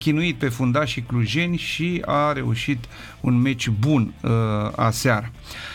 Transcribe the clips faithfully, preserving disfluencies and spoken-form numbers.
chinuit pe fundașii clujeni și a reușit un meci bun uh, aseară.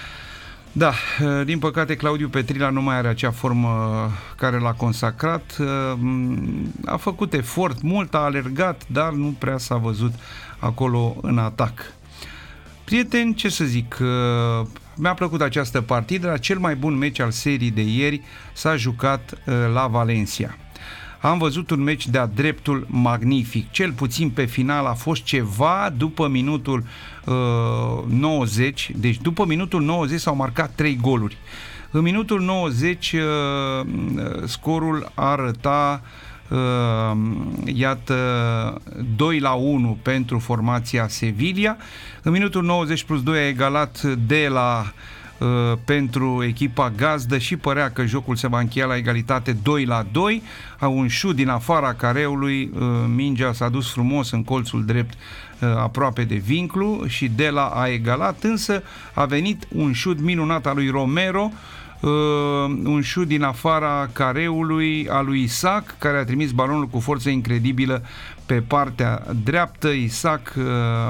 Da, uh, din păcate Claudiu Petrila nu mai are acea formă care l-a consacrat, uh, a făcut efort mult, a alergat, dar nu prea s-a văzut acolo în atac. Prieteni, ce să zic, uh, mi-a plăcut această partidă, dar cel mai bun meci al serii de ieri s-a jucat uh, la Valencia. Am văzut un meci de-a dreptul magnific, cel puțin pe final a fost ceva după minutul uh, nouăzeci, deci după minutul nouăzeci s-au marcat trei goluri. În minutul nouăzeci uh, scorul arăta uh, iată doi la unu pentru formația Sevilla. În minutul nouăzeci plus doi a egalat de la Uh, pentru echipa gazdă și părea că jocul se va încheia la egalitate doi la doi. A un șut din afara careului, uh, mingea s-a dus frumos în colțul drept uh, aproape de vinclu și de la a egalat, însă a venit un șut minunat al lui Romero, uh, un șut din afara careului al lui Isaac, care a trimis balonul cu forță incredibilă pe partea dreaptă. Isaac, uh,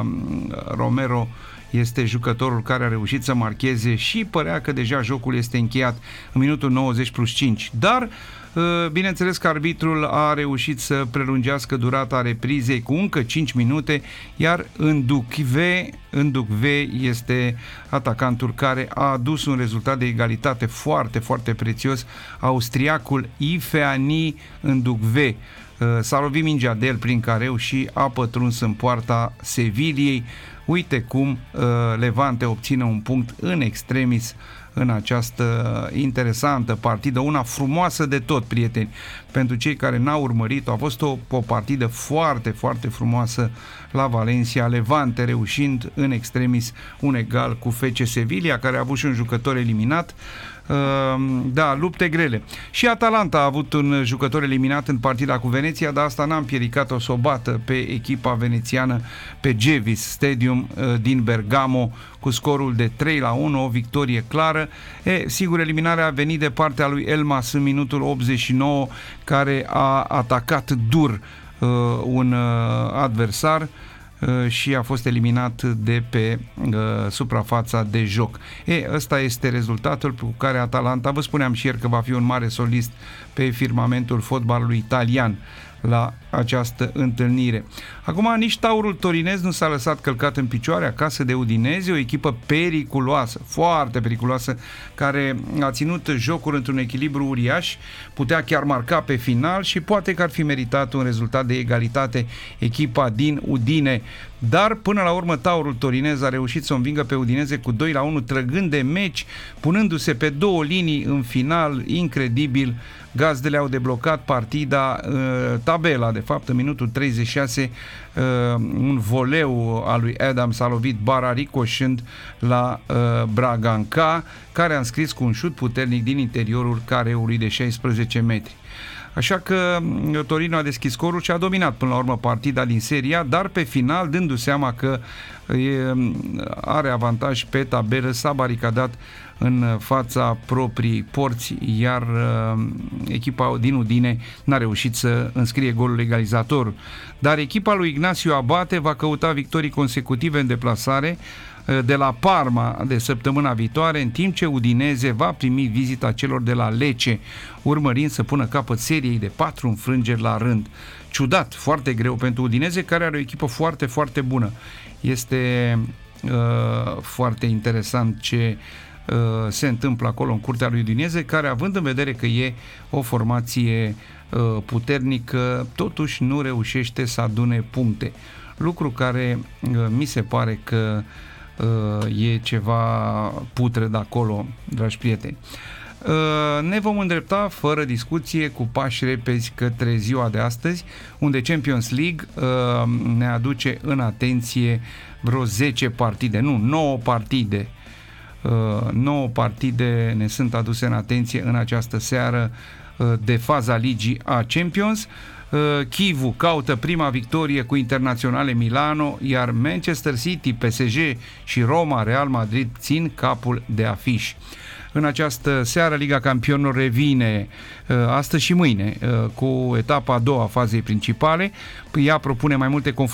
Romero este jucătorul care a reușit să marcheze și părea că deja jocul este încheiat în minutul nouăzeci plus cinci. Dar, bineînțeles că arbitrul a reușit să prelungească durata reprizei cu încă cinci minute, iar Ndoukve, Ndoukve este atacantul care a adus un rezultat de egalitate foarte, foarte prețios. Austriacul Ifeani Ndoukve s-a lovit mingea de el prin careu și a pătruns în poarta Seviliei. Uite cum uh, Levante obține un punct în extremis în această interesantă partidă, una frumoasă de tot, prieteni. Pentru cei care n-au urmărit-o, a fost o, o partidă foarte, foarte frumoasă la Valencia, Levante reușind în extremis un egal cu F C Sevilla, care a avut și un jucător eliminat. Da, lupte grele. Și Atalanta a avut un jucător eliminat în partida cu Veneția, dar asta n-a împiedicat-o să o bată pe echipa venețiană pe Gevis Stadium din Bergamo cu scorul de trei la unu, o victorie clară. E, sigur, eliminarea a venit de partea lui Elmas în minutul optzeci și nouă, care a atacat dur uh, un uh, adversar și a fost eliminat de pe uh, suprafața de joc. E, ăsta este rezultatul cu care Atalanta, vă spuneam și ieri că va fi un mare solist pe firmamentul fotbalului italian la această întâlnire. Acum, nici taurul torinez nu s-a lăsat călcat în picioare acasă de Udineze, o echipă periculoasă, foarte periculoasă, care a ținut jocul într-un echilibru uriaș, putea chiar marca pe final și poate că ar fi meritat un rezultat de egalitate echipa din Udine. Dar până la urmă taurul torinez a reușit să o învingă pe Udineze cu doi la unu, trăgând de meci, punându-se pe două linii în final, incredibil. Gazdele au deblocat partida, tabela de fapt, în minutul treizeci și șase, un voleu al lui Adam s-a lovit bara ricoșând la Braganca, care a înscris cu un șut puternic din interiorul careului de șaisprezece metri. Așa că Torino a deschis scorul și a dominat până la urmă partida din Serie A, dar pe final, dându seama că are avantaj pe tabelă, s-a baricadat în fața proprii porți, iar uh, echipa din Udine n-a reușit să înscrie golul egalizator. Dar echipa lui Ignacio Abate va căuta victorii consecutive în deplasare uh, de la Parma de săptămâna viitoare, în timp ce Udineze va primi vizita celor de la Lecce, urmărind să pună capăt seriei de patru înfrângeri la rând. Ciudat, foarte greu pentru Udineze, care are o echipă foarte, foarte bună. Este uh, foarte interesant ce se întâmplă acolo în curtea lui Udineze, care, având în vedere că e o formație uh, puternică, totuși nu reușește să adune puncte. Lucru care uh, mi se pare că uh, e ceva putred acolo, dragi prieteni. Uh, ne vom îndrepta fără discuție cu pași repezi către ziua de astăzi, unde Champions League uh, ne aduce în atenție vreo zece partide, nu, nouă partide. Uh, nouă partide ne sunt aduse în atenție în această seară uh, de faza ligii a Champions. uh, Chivu caută prima victorie cu Internazionale Milano, iar Manchester City, P S G și Roma, Real Madrid țin capul de afiș. În această seară Liga Campionilor revine uh, astăzi și mâine uh, cu etapa a doua a fazei principale. Ea propune mai multe confruntări